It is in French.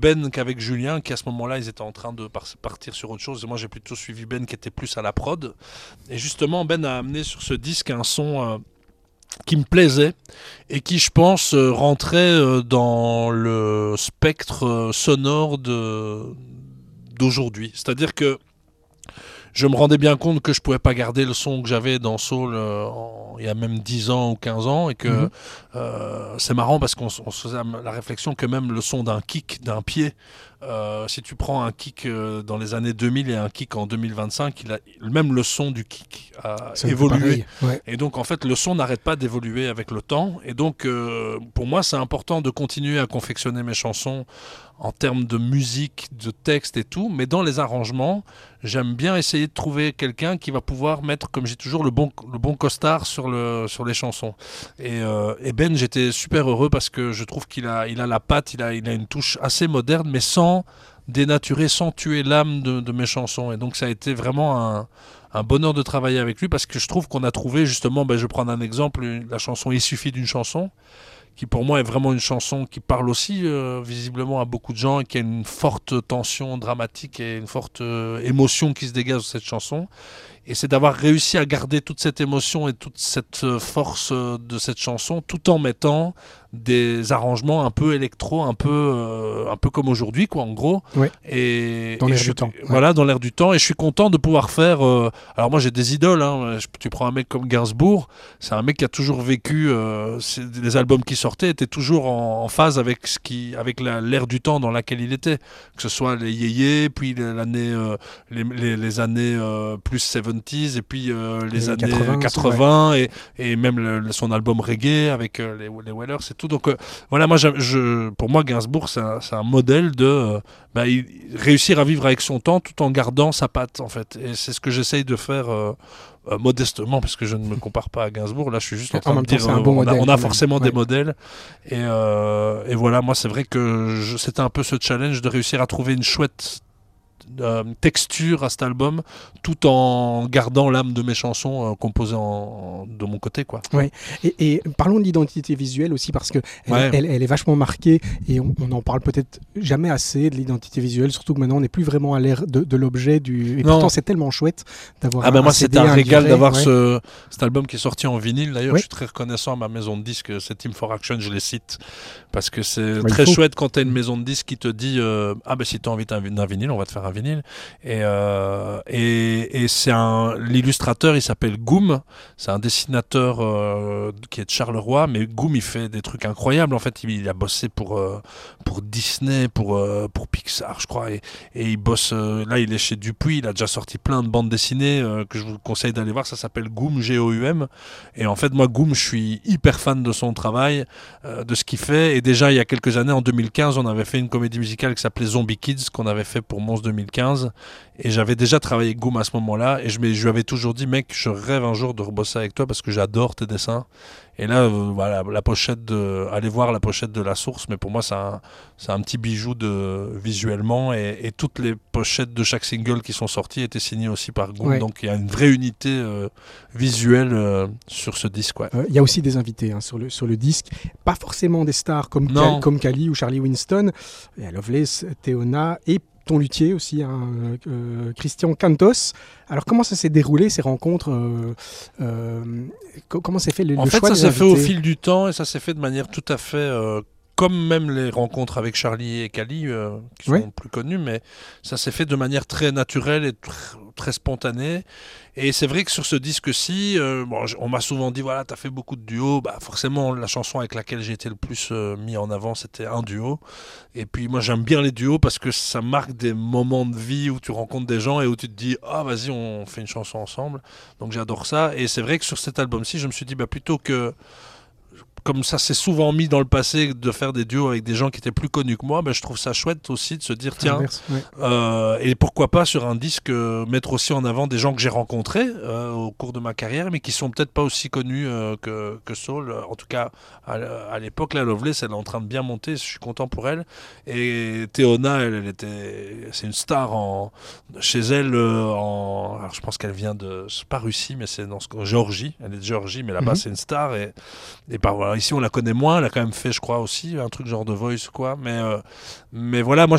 Ben qu'avec Julien, qui à ce moment-là, ils étaient en train de partir sur autre chose. Et moi, j'ai plutôt suivi Ben qui était plus à la prod. Et justement, Ben a amené sur ce disque un son qui me plaisait et qui, je pense, rentrait dans le spectre sonore d'aujourd'hui. C'est-à-dire que je me rendais bien compte que je pouvais pas garder le son que j'avais dans Soul il y a même 10 ans ou 15 ans et que c'est marrant parce qu'on se faisait la réflexion que même le son d'un kick, d'un pied, si tu prends un kick dans les années 2000 et un kick en 2025, même le son du kick a évolué. Ouais. Et donc en fait le son n'arrête pas d'évoluer avec le temps. Et donc pour moi c'est important de continuer à confectionner mes chansons en termes de musique, de texte et tout, mais dans les arrangements, j'aime bien essayer de trouver quelqu'un qui va pouvoir mettre, comme j'ai toujours, le bon costard sur les chansons. Et Ben, j'étais super heureux parce que je trouve qu'il a la patte, il a une touche assez moderne, mais sans dénaturer, sans tuer l'âme de mes chansons. Et donc ça a été vraiment un bonheur de travailler avec lui parce que je trouve qu'on a trouvé justement, je vais prendre un exemple, la chanson Il suffit d'une chanson, qui pour moi est vraiment une chanson qui parle aussi visiblement à beaucoup de gens et qui a une forte tension dramatique et une forte émotion qui se dégage de cette chanson. Et c'est d'avoir réussi à garder toute cette émotion et toute cette force de cette chanson tout en mettant des arrangements un peu électro, un peu comme aujourd'hui, quoi, en gros. Ouais. Dans l'air du temps. Voilà, dans l'air du temps. Et je suis content de pouvoir faire... alors moi, j'ai des idoles. Hein. Tu prends un mec comme Gainsbourg, c'est un mec qui a toujours vécu... les albums qui sortaient étaient toujours en phase avec l'air du temps dans laquelle il était. Que ce soit les yéyés, puis les années plus 70s, et puis les années 80 ouais. et même son album reggae avec les Wellers et tout. Donc voilà, moi, pour moi, Gainsbourg, c'est un modèle de réussir à vivre avec son temps tout en gardant sa patte, en fait. Et c'est ce que j'essaye de faire modestement, parce que je ne me compare pas à Gainsbourg. Là, je suis juste en train de dire on a forcément des modèles. Et voilà, moi, c'est vrai que c'était un peu ce challenge de réussir à trouver une chouette texture à cet album tout en gardant l'âme de mes chansons composées de mon côté, quoi. Ouais. Et parlons de l'identité visuelle aussi parce que elle est vachement marquée et on n'en parle peut-être jamais assez de l'identité visuelle, surtout que maintenant on n'est plus vraiment à l'ère de l'objet et pourtant c'est tellement chouette d'avoir moi c'était un régal d'avoir cet album qui est sorti en vinyle. D'ailleurs je suis très reconnaissant à ma maison de disques, c'est Team for Action, je les cite parce que c'est très chouette quand tu as une maison de disques qui te dit si tu as envie d'un vinyle, on va te faire un vinyle. Et c'est l'illustrateur, il s'appelle Goom, c'est un dessinateur qui est de Charleroi, mais Goom il fait des trucs incroyables. En fait il a bossé pour Disney, pour Pixar je crois, et il bosse là, il est chez Dupuis, il a déjà sorti plein de bandes dessinées que je vous conseille d'aller voir. Ça s'appelle Goom, Goum, et en fait moi Goom, je suis hyper fan de son travail, de ce qu'il fait. Et déjà il y a quelques années, en 2015, on avait fait une comédie musicale qui s'appelait Zombie Kids, qu'on avait fait pour Mons 2015, et j'avais déjà travaillé avec Goom à ce moment-là, et je lui avais toujours dit, mec, je rêve un jour de rebosser avec toi parce que j'adore tes dessins. Et là voilà, allez voir la pochette de La Source, mais pour moi c'est un petit bijou visuellement, et toutes les pochettes de chaque single qui sont sorties étaient signées aussi par Goom. Donc il y a une vraie unité visuelle sur ce disque. Il y a aussi des invités sur le disque, pas forcément des stars comme Kali ou Charlie Winston. Il y a Loveless, Théona et ton luthier aussi, Christian Cantos. Alors comment ça s'est déroulé, ces rencontres comment s'est fait le choix des invités? En fait, ça s'est fait au fil du temps, et ça s'est fait de manière tout à fait comme même les rencontres avec Charlie et Kali qui sont plus connus, mais ça s'est fait de manière très naturelle et très spontanée. Et c'est vrai que sur ce disque-ci, on m'a souvent dit, voilà, t'as fait beaucoup de duos. Forcément, la chanson avec laquelle j'ai été le plus mis en avant, c'était un duo. Et puis moi, j'aime bien les duos parce que ça marque des moments de vie où tu rencontres des gens et où tu te dis, vas-y, on fait une chanson ensemble. Donc j'adore ça. Et c'est vrai que sur cet album-ci, je me suis dit, plutôt que... Comme ça s'est souvent mis dans le passé de faire des duos avec des gens qui étaient plus connus que moi, je trouve ça chouette aussi de se dire et pourquoi pas sur un disque mettre aussi en avant des gens que j'ai rencontrés au cours de ma carrière, mais qui sont peut-être pas aussi connus que Soul. En tout cas à l'époque, la Loveless, elle est en train de bien monter, je suis content pour elle. Et Théona, c'est une star chez elle alors je pense qu'elle vient c'est pas Russie, mais c'est Géorgie. Elle est de Géorgie, mais là-bas c'est une star, et par voilà, Alors ici, on la connaît moins. Elle a quand même fait, je crois, aussi un truc genre de Voice, quoi. Mais voilà, moi,